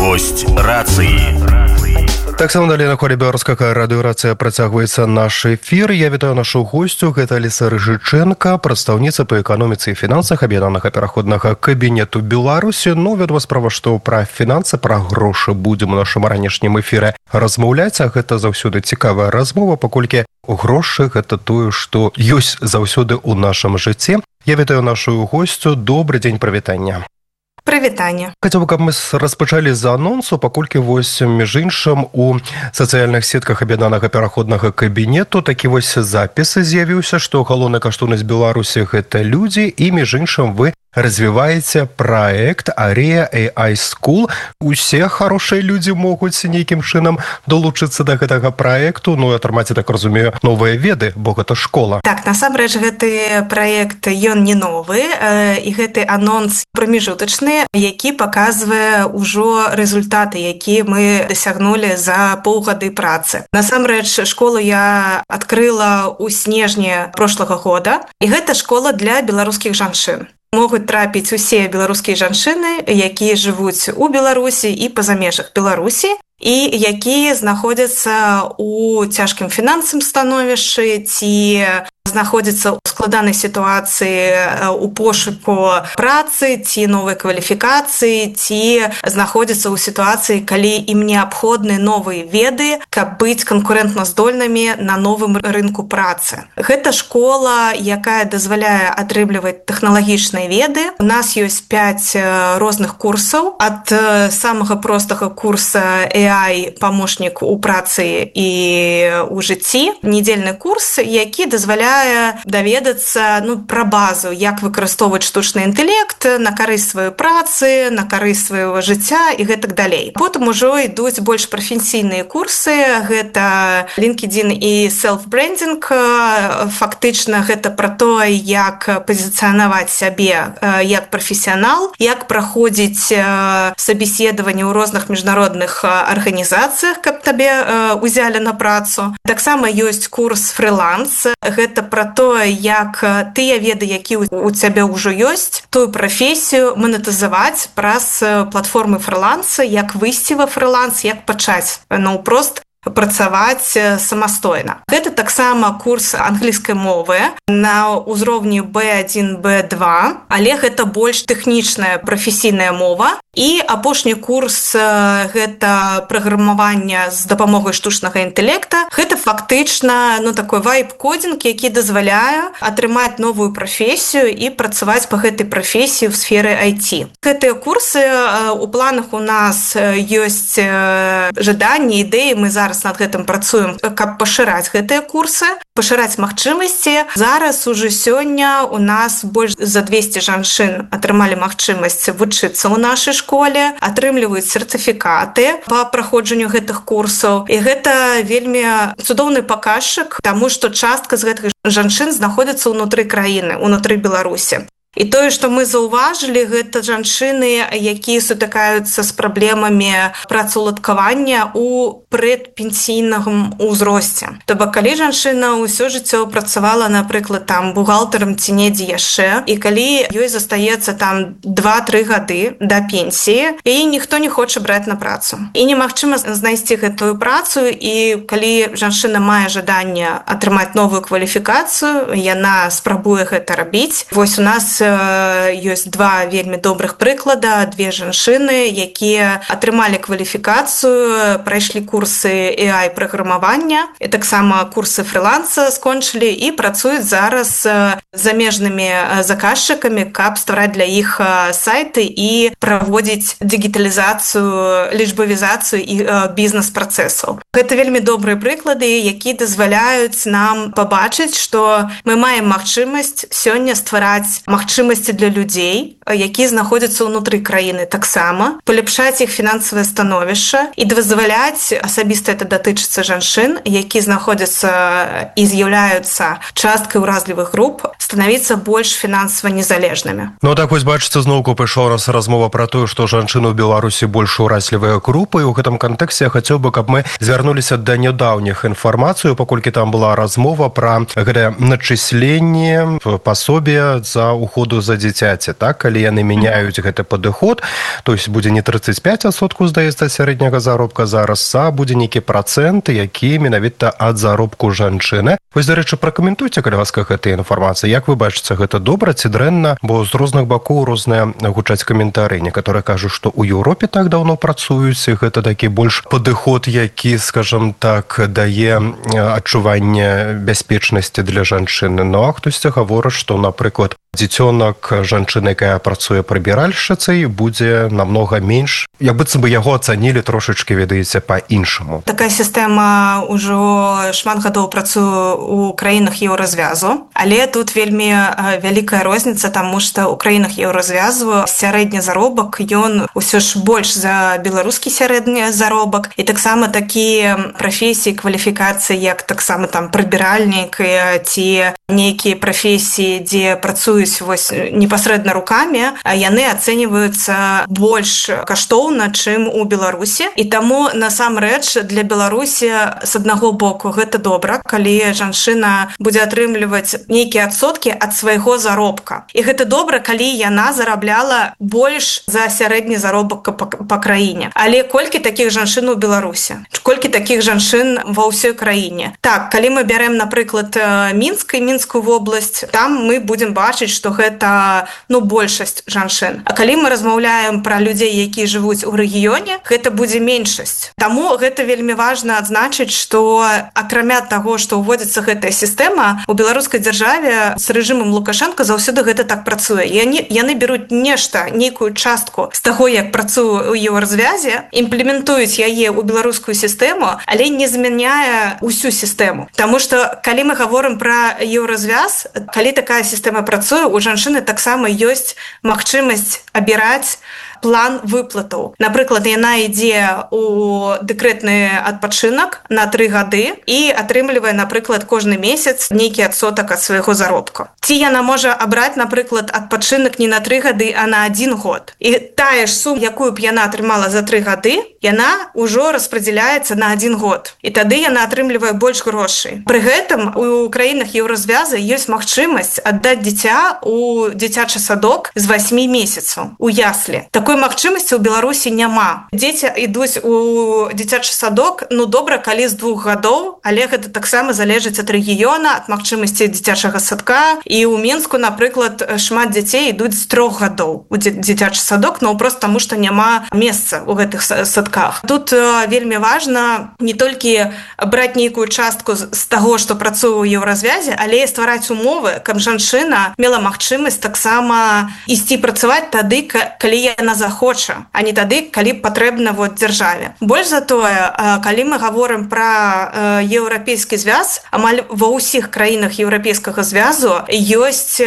Госць рацыі. Таксама далей на хвалі беларускага радыёрацыя працягваецца наш эфір. Я вітаю нашу госцю, гэта Аліса Рыжыченка, прадстаўніца па эканоміцы і фінансах аб'яднанага пераходнага кабінету Беларусі. Вядома справа, што пра фінансы, пра грошы будзем у нашым ранішнім эфіры размаўляць, а гэта заўсёды цікавая размова, паколькі грошы гэта тое, што ёсць заўсёды ў нашым жыцці. Я вітаю нашу госцю. Добры дзень, прывітання. Прывітанне. Хацеў бы, каб мы распачалі з анонсу, паколькі між іншым у сацыяльных сетках аб'яднанага пераходнага кабінету такі запіс з'явіўся, што галоўная каштоўнасць Беларусі гэта людзі, і між іншым вы развіваеце праект Aria AI School. Усе хорошыя людзі могуць нейкім чынам долучыцца да гэтага праекту, атрымаць, так разумею, новыя веды, бо гэта школа. Так, насамрэч гэты праект, ён не новы, і гэты анонс прамежутачны, які паказвае ўжо рэзультаты, якія мы дасягнулі за паўгады працы. Насамрэч, школу я адкрыла ў снежні прошлага года, і гэта школа для беларускіх жанчын. Могуць трапіць усе беларускія жанчыны, якія жывуць у Беларусі і па-за межах Беларусі, і якія знаходзяцца ў цяжкім фінансавым становішчы ці знаходзяцца ў складанай сітуацыі у пошуку працы ці новай кваліфікацыі, ці знаходзяцца ў сітуацыі, калі ім неабходны новыя веды, каб быць канкурэнтназдольнымі на новым рынку працы. Гэта школа, якая дазваляе атрымліваць тэхналагічныя веды. У нас ёсць 5 розных курсаў, ад самага простага курса AI памочнік у працы і ў жыцці, нядзельны курс, які дазваляе даведацца пра базу, як выкарыстоўваць штучны інтэлект на карысць сваёй працы, на карысць свайго жыцця і гэтак далей. Потым ужо ідуць больш прафесійныя курсы, гэта LinkedIn і self-branding. Фактычна гэта пра тое, як пазіцыянаваць сябе як прафесіянал, як праходзіць сабеседаванне ў розных міжнародных арганізацыях, каб табе ўзялі на працу. Таксама ёсць курс фрыланс. Гэта пра тое, як тыя веды, якія у цябе ўжо ёсць, тую прафесію манетызаваць праз платформы фрыланса, як выйсці ва фрыланс, як пачаць наўпрост працаваць самастойна. Гэта таксама курс англійскай мовы на ўзроўні B1, B2, але гэта больш тэхнічная прафесійная мова. І апошні курс гэта праграмаванне з дапамогай штучнага інтэлекта. Гэта фактычна такой вайб-кодінг, які дазваляе атрымаць новую прафесію і працаваць па гэтай прафесіі ў сферы IT. Гэтыя курсы у планах у нас ёсць жаданні, ідэі, мы зараз над гэтым працуем, каб пашыраць гэтыя курсы, пашыраць магчымасці. Зараз уже сёння у нас больш за 200 жанчын атрымалі магчымасць вучыцца ў нашай школе, атрымліваюць сертыфікаты па праходжанню гэтых курсаў. І гэта вельмі цудоўны паказчык, таму што частка з гэтых жанчын знаходзяцца ўнутры краіны, ўнутры Беларусі. І тое, што мы заўважылі, гэта жанчыны, якія сутыкаюцца з праблемамі працаўладкавання ў предпенсійным узросце. То бок, калі жанчына ўсё жыццё працавала, напрыклад, бухгалтарам ці недзе яшчэ, і калі ёй застаецца 2-3 гады да пенсіі, яе ніхто не хоча браць на працу. І немагчыма знайсці гэтую працу, і калі жанчына мае жаданне атрымаць новую кваліфікацыю, яна спрабуе гэта рабіць. Вось у нас ёсць 2 вельмі добрых прыклада, 2 жанчыны, якія атрымалі кваліфікацыю, прайшлі курсы AI праграмавання, і таксама курсы фрыланса скончылі і працуюць зараз з замежнымі заказчыкамі, каб ствараць для іх сайты і праводзіць дыгіталізацыю, лічбавізацыю і бізнес-працэсаў. Гэта вельмі добрыя прыклады, якія дазваляюць нам пабачыць, што мы маем магчымасць сёння ствараць магчымасці для людзей, якія знаходзяцца ўнутры краіны таксама, паляпшаць іх фінансавае становішча і дазваляць, асабіста это датычыцца жанчын, якія знаходзяцца і з'яўляюцца часткай уразлівых груп, станавіцца больш фінансава незалежнымі. Так вось бачыце, зноўку пайшла у нас размова пра тое, што жанчыны ў Беларусі больш уразлівыя групы, і ў гэтым кантэксце я хацеў бы, каб мы звярнуліся да нядаўніх інфармацыю, паколькі там была размова пра гэтае начысленне пасобія за уход падыходу за дзіцяці, так, калі яны мяняюць гэты падыход, то есть будзе не 35%, здаецца, сярэдняга заробка зараз, а будзе нейкі працэнт, які менавіта ад заробку жанчыны. Вось, дарэчы, пракаментуйце, калі ласка, гэтая інфармацыя. Як вы бачыце, гэта добра ці дрэнна? Бо з розных бакоў розныя гучаць каментары. Некаторыя кажуць, што ў Еўропе так даўно працуюць, і гэта такі больш падыход, які, скажам так, дае адчуванне бяспечнасці для жанчыны. Ну, а хтосьці гаворыць, што, напрыклад, дзіцёнак жанчыны, якая працуе прыбіральшчыцай, будзе намнога менш. Як быццам бы яго ацанілі трошачкі, ведаеце, па-іншаму. Такая сістэма ўжо шмат гадоў працуе у краінах еўразвязу, але тут вельмі вялікая розніца, таму што ў краінах еўразвязу сярэдні заробак, ён усё ж больш за беларускі сярэдні заробак, і таксама такія прафесіі, кваліфікацыі, як таксама там прыбіральнік ці нейкія прафесіі, дзе працуюць вось непасрэдна рукамі, яны ацэньваюцца больш каштоўна, чым у Беларусі. І таму насамрэч для Беларусі з аднаго боку гэта добра, калі жанчына будзе атрымліваць нейкія адсоткі ад свайго заробка. І гэта добра, калі яна зарабляла больш за сярэдні заробак па краіне. Але колькі такіх жанчын у Беларусі? Колькі такіх жанчын ва ўсёй краіне? Так, калі мы бярем, напрыклад, Мінск і Мінскую вобласць, там мы будзем бачыць, што гэта, большасць жанчын. А калі мы размаўляем пра людзей, якія жывуць у рэгіёне, гэта будзе меншасць. Таму гэта вельмі важна адзначыць, што акрамя таго, што ўводзіцца гэтая сістэма, у беларускай дзяржаве з рэжымам Лукашенка заўсёды гэта так працуе. Яны беруць нешта, нейкую частку з таго, як працуе ў еўразвязе, імплементуюць яе ў беларускую сістэму, але не змяняе ўсю сістэму. Таму што калі мы гаворым пра еўразвяз, калі такая сістэма працуе, у жанчыны таксама ёсць магчымасць абіраць план выплатаў. Напрыклад, яна ідзе ў дэкрэтны адпачынак на 3 гады і атрымлівае, напрыклад, кожны месяц нейкі адсотак ад свайго заробку. Ці яна можа абраць, напрыклад, адпачынак не на 3 гады, а на 1 год. І тая ж сум, якую б яна атрымала за 3 гады, яна ўжо распрадзяляецца на 1 год. І тады яна атрымлівае больш грошай. Пры гэтым у краінах еўразвяза ёсць магчымасць аддаць дзіця ў дзіцячы садок з 8 месяцаў у яслі. Такой магчымасці ў Беларусі няма. Дзеці ідуць у дзіцячы садок, добра, калі з 2 гадоў, але гэта таксама залежыць ад рэгіёна, ад магчымасці дзіцячага садка. І ў Мінску, напрыклад, шмат дзяцей ідуць з 3 гадоў у дзіцячы садок, проста таму, што няма месца ў гэтых садках. Тут вельмі важна не толькі браць нейкую частку з таго, што працуе ў еўразвязе, але і ствараць умовы, каб жанчына мела магчымасць таксама ісці працаваць тады, калі яна захоча, а не тады, калі патрэбна дзяржаве. Больш за тое, калі мы гаворым пра еўрапейскі звяз, амаль ва ўсіх краінах еўрапейскага звязу ёсць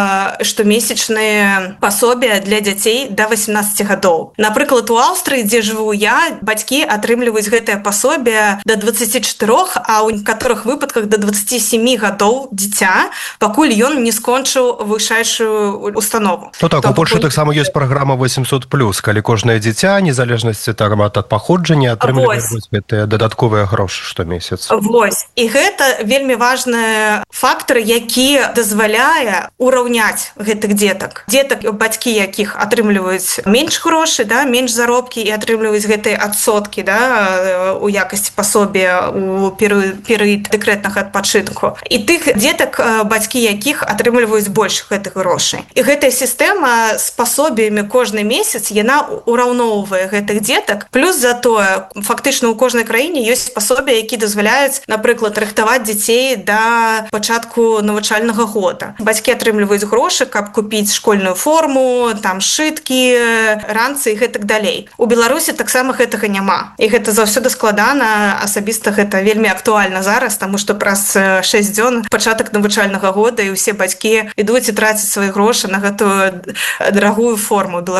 штомесячныя пасобі для дзяцей да 18 гадоў. Напрыклад, у Аўстрыі, дзе жыву я, бацькі атрымліваюць гэтае пасобе да 24, а ў некаторых выпадках да 27 гадоў дзіця, пакуль ён не скончыў вышэйшую установу. Так, у Польшы таксама ёсць праграма 800+, калі кожнае дзіця, незалежнасці ад паходжання, атрымліваюць гэтыя дадатковыя грошы штомесяц. Вось. І гэта вельмі важны фактар, які дазваляе ураўняць гэтых дзетак. Дзетак, бацькі якіх атрымліваюць менш грошы, менш заробкі і атрымліваюць гэтыя адсоткі у якасці пасобі у перыяд дэкрэтнага адпачынку. І тых дзетак, бацькі якіх атрымліваюць больш гэтых грошай. І гэтая сістэма з пасобіямі кожны месяц, яна ураўноўвае гэтых дзетак. Плюс за тое, фактычна ў кожнай краіне ёсць пасобі, які дазваляюць, напрыклад, рыхтаваць дзяцей да пачатку навучальнага года. Бацькі атрымліваюць грошы, каб купіць школьную форму, сшыткі, ранцы і гэтак далей. У Беларусі таксама гэтага няма. І гэта заўсёды складана, асабіста гэта вельмі актуальна зараз, таму што праз 6 дзён пачатак навучальнага года і ўсе бацькі ідуць і трацяць свае грошы на гэтую дарагую форму беларускую.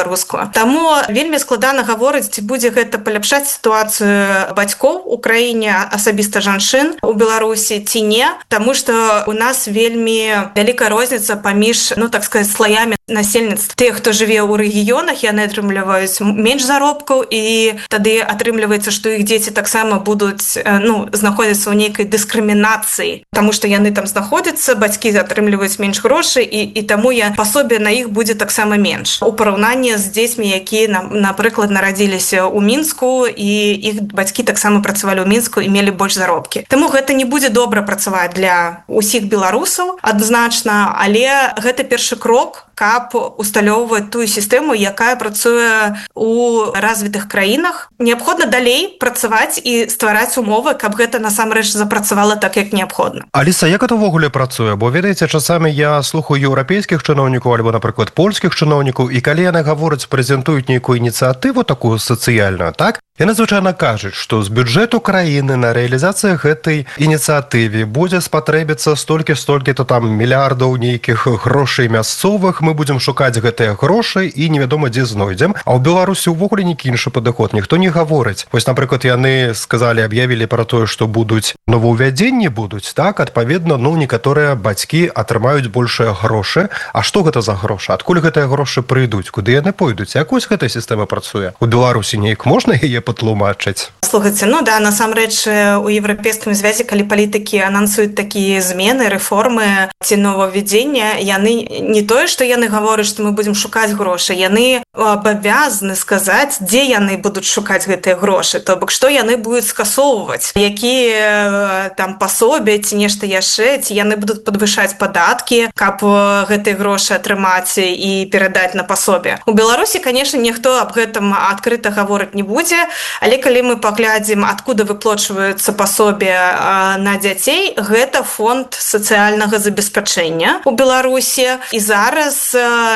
сістэму. Таму вельмі складана гаворыць, ці будзе гэта паляпшаць сітуацыю бацькоў у краіне, асабіста жанчын у Беларусі ці не, таму што у нас вельмі вялікая розніца паміж, так сказаць, слаямі насельніцтва. Тыя, хто жыве ў рэгіёнах, яны атрымліваюць менш заробкаў, і тады атрымліваецца, што іх дзеці таксама будуць знаходзіцца ў нейкай дыскрымінацыі, таму што яны там знаходзяцца, бацькі атрымліваюць менш грошай, і таму пасобе на іх будзе таксама менш. У параўнанні з дзецьмі, якія, напрыклад, нарадзіліся ў Мінску, і іх бацькі таксама працавалі ў Мінску і мелі больш заробкі. Таму гэта не будзе добра працаваць для ўсіх беларусаў адназначна, але гэта першы крок, каб усталёўваць тую сістэму, якая працуе ў развітых краінах. Неабходна далей працаваць і ствараць умовы, каб гэта насамрэч запрацавала так, як неабходна. Аліса, як гэта ўвогуле працуе? Бо, ведаеце, часамі я слухаю еўрапейскіх чыноўнікаў альбо, напрыклад, польскіх чыноўнікаў, і калі яны гавораць, прэзентуюць нейкую ініцыятыву такую сацыяльную, так? Яны звычайна кажуць, што з бюджэту краіны на рэалізацыю гэтай ініцыятыве будзе спатрэбіцца столькі-то там мільярдаў нейкіх грошай мясцовых, мы будзем шукаць гэтыя грошы і невядома дзе знойдзем. А ў Беларусі ўвогуле нейкі іншы падыход, ніхто не гаворыць. Вось, напрыклад, яны сказалі, аб'явілі пра тое, што будуць новаўвядзенні будуць, так, адпаведна, некаторыя бацькі атрымаюць большыя грошы. А што гэта за грошы? Адкуль гэтыя грошы прыйдуць? Куды яны пойдуць? Як вось гэтая сістэма працуе? У Беларусі неяк можна яе патлумачыць? Слухайце, насамрэч у Еўрапейскім звязе, калі палітыкі анансуюць такія змены, рэформы ці новаўвядзення, яны не тое, што яны гавораць, што мы будзем шукаць грошы, яны абавязаны сказаць, дзе яны будуць шукаць гэтыя грошы, то бок што яны будуць скасоўваць, якія там пасобі ці нешта яшчэ, ці яны будуць падвышаць падаткі, каб гэтыя грошы атрымаць і перадаць на пасобе. У Беларусі, канешне, ніхто аб гэтым адкрыта гаворыць не будзе, але калі мы паглядзім, адкуда выплачваюцца пасобі на дзяцей, гэта фонд сацыяльнага забеспячэння у Беларусі. І зараз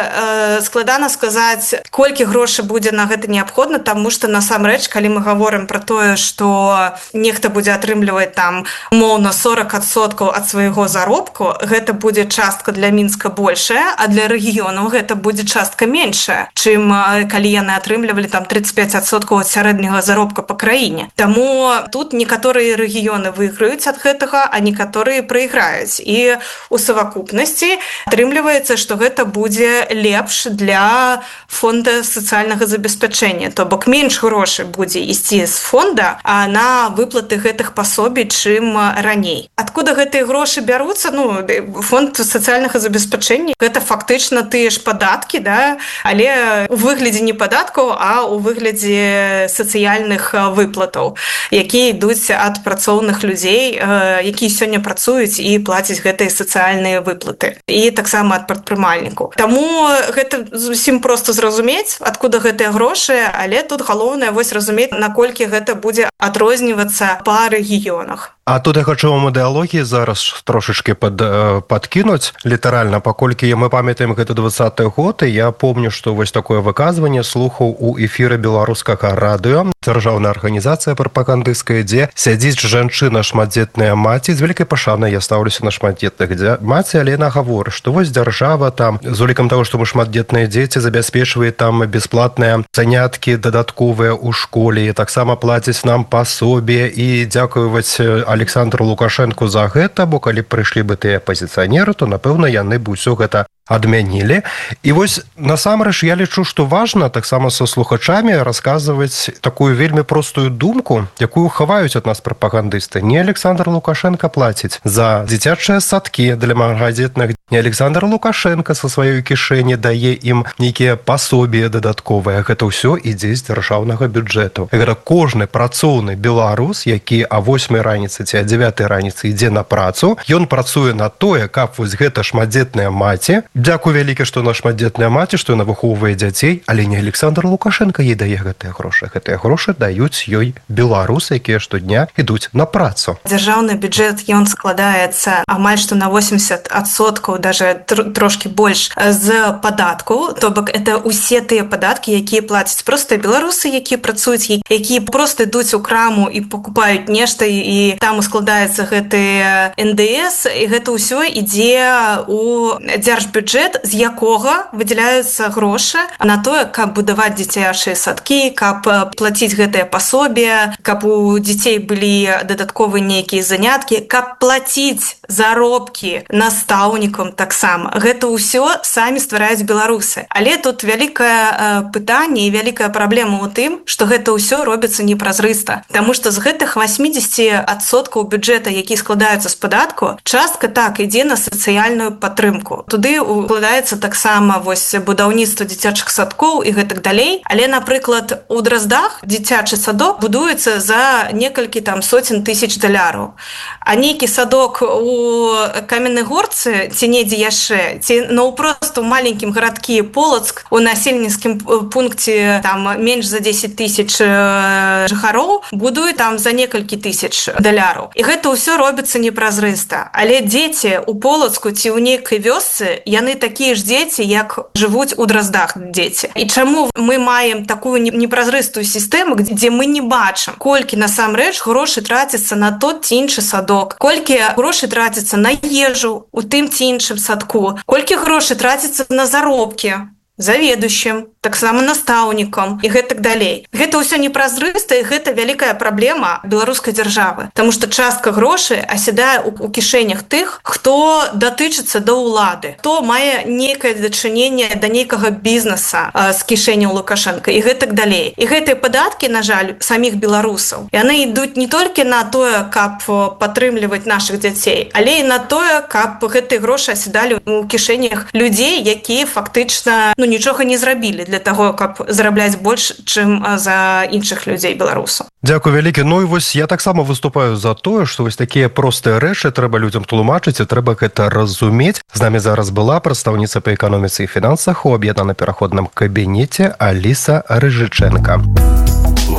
складана сказаць, колькі грошай будзе на гэта неабходна, таму што насамрэч, калі мы гаворым пра тое, што нехта будзе атрымліваць там умоўна 40% ад свайго заробку, гэта будзе частка для Мінска большая, а для рэгіёнаў гэта будзе частка меншая, чым калі яны атрымлівалі там 35% ад сярэдняга заробка па краіне. Таму тут некаторыя рэгіёны выйграюць ад гэтага, а некаторыя прайграюць. І у савакупнасці атрымліваецца, што гэта будзе лепш для фонда сацыяльнага забеспячэння. То бок менш грошай будзе ісці з фонда на выплаты гэтых пасобій, чым раней. Адкуда гэтыя грошы бяруцца? Фонд сацыяльнага забеспячэння – гэта фактычна тыя ж падаткі, да? Але у выглядзе не падаткаў, а у выглядзе сацыяльных выплатаў, якія ідуць ад працоўных людзей, якія сёння працуюць і плацяць гэтыя сацыяльныя выплаты. І таксама ад прадпрымальнікаў. Таму гэта зусім проста зразумець, адкуда гэтыя грошы, але тут галоўнае разумець, наколькі гэта будзе адрознівацца па рэгіёнах. А тут я хочу вам ідэалогіі зараз трошачкі падкінуць, літаральна, паколькі мы памятаем гэта 20-й год, і я помню, што вось такое выказванне слухаў у эфіры беларускага радыё, дзяржаўная арганізацыя прапагандысцкая, дзе сядзіць жанчына шматдзетная маці, з вялікай пашанай я стаўлюся на шматдзетных маці, але яна гаворыць, што вось дзяржава там, з улікам таго, што мы шматдзетныя дзеці, забяспечвае там бясплатныя заняткі дадатковыя ў школе, і таксама плаціць нам пасобі, і дзякуваць Александру Лукашенку за гэта, бо калі прыйшлі бы тыя апазіцыянеры, то, напэўна, яны б усё гэта адмянілі. І вось насамрэч я лічу, што важна таксама са слухачамі расказваць такую вельмі простую думку, якую хаваюць ад нас прапагандысты. Не Александр Лукашенко плаціць за дзіцячыя садкі для мнагадзетных, не Александр Лукашенко са сваёй кішэні дае ім нейкія пасобі дадатковыя. Гэта ўсё ідзе з дзяржаўнага бюджэту. Гэта кожны працоўны беларус, які а 8 раніцы ці а 9 раніцы ідзе на працу, ён працуе на тое, каб вось гэта шматдзетная маці, дзякуй вялікі, што наша шматдзетная маці, што яна выхоўвае дзяцей, але не Александр Лукашенко ей дае гэтыя грошы. Гэтыя грошы даюць ёй беларусы, якія штодня ідуць на працу. Дзяржаўны бюджэт, ён складаецца амаль што на 80%, даже трошки больш з падаткаў, то бок это усе тыя падаткі, якія плацяць проста беларусы, якія працуюць, якія проста ідуць у краму і покупаюць нешта, і там складаецца гэты НДС, і гэта ўсё ідзе у дзяржбюджэт бюджэт, з якога выдзяляюцца грошы на тое, каб будаваць дзіцячыя садкі, каб плаціць гэтае пасобе, каб у дзяцей былі дадатковыя нейкія заняткі, каб плаціць заробкі настаўнікам таксама. Гэта ўсё самі ствараюць беларусы. Але тут вялікае пытанне і вялікая праблема ў тым, што гэта ўсё робіцца непразрыста. Таму што з гэтых 80% бюджэта, які складаюцца з падатку, частка так ідзе на сацыяльную падтрымку. Туды укладаецца таксама будаўніцтва дзіцячых садкоў і гэтак далей. Але, напрыклад, у Драздах дзіцячы садок будуецца за некалькі сотен тысяч $. А нейкі садок у Каменнай Горцы ці недзе яшчэ, ці наўпрост у маленькім гарадкі Полацк, у насельніцкім пункце менш за 10 тысяч жыхароў, будуе за некалькі тысяч $. І гэта ўсё робіцца непразрыста. Але дзеці у Полацку ці ў нейкай вёсцы, яны такія ж дзеці, як жывуць у Драздах дзеці. І чаму мы маем такую непразрыстую сістэму, дзе мы не бачым, колькі насамрэч грошы траціцца на тот ці іншы садок, колькі грошы траціцца на ежу у тым ці іншым садку, колькі грошы траціцца на заробкі заведующим, таксама настаўнікам і гэтак далей. Гэта ўсё непразрыста, і гэта вялікая праблема беларускай дзяржавы. Таму што частка грошай асядае ў кішэнях тых, хто датычыцца да ўлады, хто мае нейкае дачыненне да нейкага бізнеса з кішэняў Лукашенка і гэтак далей. І гэтыя падаткі, на жаль, саміх беларусаў, яны ідуць не толькі на тое, каб падтрымліваць нашых дзяцей, але і на тое, каб гэтыя грошы асядалі ў кішэнях людзей, якія фактычна нічога не зрабілі для таго, каб зарабляць больш, чым за іншых людзей беларусаў. Дзякуй вялікі. Ну і я таксама выступаю за тое, што такія простыя рэчы трэба людзям тлумачыць і трэба гэта разумець. З намі зараз была прадстаўніца па эканоміцы і фінансах у аб'яднаным пераходным кабінеце Аліса Рыжычэнка.